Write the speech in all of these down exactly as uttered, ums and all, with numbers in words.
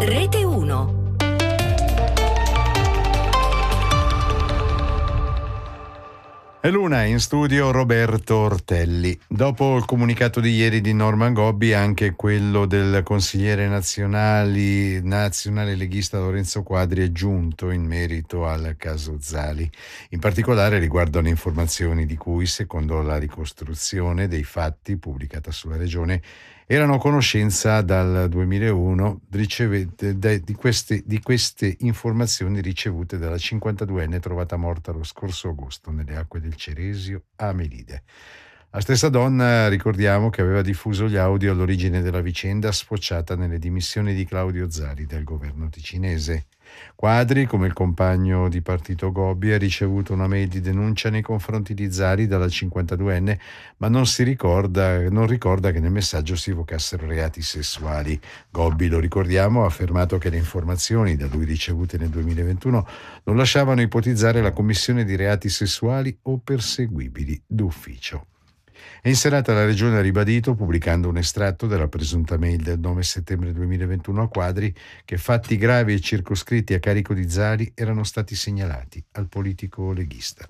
Rete uno. E l'una in studio Roberto Ortelli. Dopo il comunicato di ieri di Norman Gobbi, anche quello del consigliere nazionali, nazionale leghista Lorenzo Quadri è giunto in merito al caso Zali. In particolare riguardo alle informazioni di cui, secondo la ricostruzione dei fatti pubblicata sulla Regione, erano a conoscenza dal duemilauno ricevete, de, di, queste, di queste informazioni ricevute dalla cinquantaduenne trovata morta lo scorso agosto nelle acque del Ceresio a Melide. La stessa donna, ricordiamo, che aveva diffuso gli audio all'origine della vicenda, sfociata nelle dimissioni di Claudio Zali dal governo ticinese. Quadri, come il compagno di partito Gobbi, ha ricevuto una mail di denuncia nei confronti di Zali dalla cinquantaduenne, ma non si ricorda, non ricorda che nel messaggio si evocassero reati sessuali. Gobbi, lo ricordiamo, ha affermato che le informazioni da lui ricevute nel duemilaventuno non lasciavano ipotizzare la commissione di reati sessuali o perseguibili d'ufficio. E in serata la Regione ha ribadito, pubblicando un estratto della presunta mail del nove settembre duemilaventuno a Quadri, che fatti gravi e circoscritti a carico di Zali erano stati segnalati al politico leghista.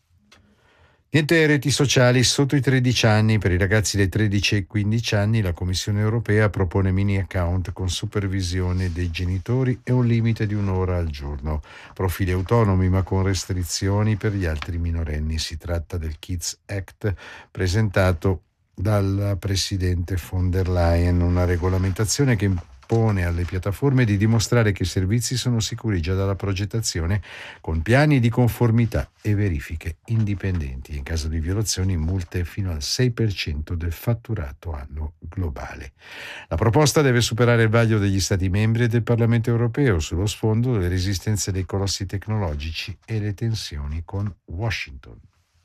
Niente reti sociali sotto i tredici anni. Per i ragazzi dai tredici ai quindici anni la Commissione europea propone mini account con supervisione dei genitori e un limite di un'ora al giorno. Profili autonomi ma con restrizioni per gli altri minorenni. Si tratta del Kids Act presentato dalla Presidente von der Leyen, una regolamentazione che pone alle piattaforme di dimostrare che i servizi sono sicuri già dalla progettazione, con piani di conformità e verifiche indipendenti. In caso di violazioni, multe fino al sei per cento del fatturato annuo globale. La proposta deve superare il vaglio degli Stati membri e del Parlamento europeo sullo sfondo delle resistenze dei colossi tecnologici e le tensioni con Washington.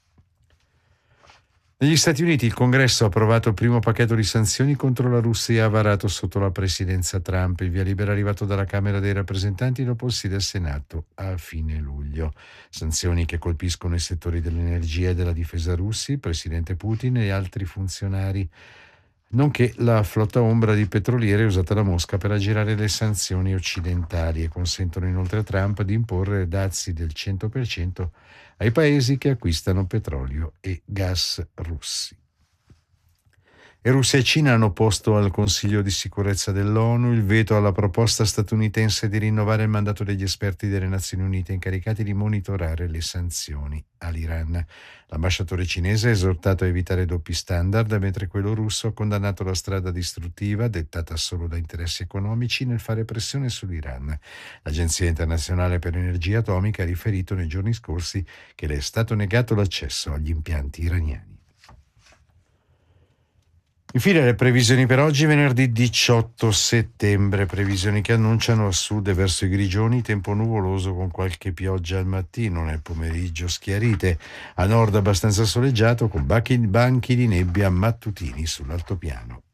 Negli Stati Uniti il Congresso ha approvato il primo pacchetto di sanzioni contro la Russia varato sotto la presidenza Trump. Il via libera è arrivato dalla Camera dei rappresentanti dopo il sì del Senato a fine luglio. Sanzioni che colpiscono i settori dell'energia e della difesa russi, il presidente Putin e altri funzionari, nonché la flotta ombra di petroliere usata da Mosca per aggirare le sanzioni occidentali, e consentono inoltre a Trump di imporre dazi del cento per cento ai paesi che acquistano petrolio e gas russi. E Russia e Cina hanno posto al Consiglio di sicurezza dell'ONU il veto alla proposta statunitense di rinnovare il mandato degli esperti delle Nazioni Unite incaricati di monitorare le sanzioni all'Iran. L'ambasciatore cinese ha esortato a evitare doppi standard, mentre quello russo ha condannato la strada distruttiva, dettata solo da interessi economici, nel fare pressione sull'Iran. L'Agenzia internazionale per l'energia atomica ha riferito nei giorni scorsi che le è stato negato l'accesso agli impianti iraniani. Infine le previsioni per oggi, venerdì diciotto settembre, previsioni che annunciano a sud e verso i Grigioni tempo nuvoloso con qualche pioggia al mattino, nel pomeriggio schiarite, a nord abbastanza soleggiato con banchi di nebbia mattutini sull'altopiano.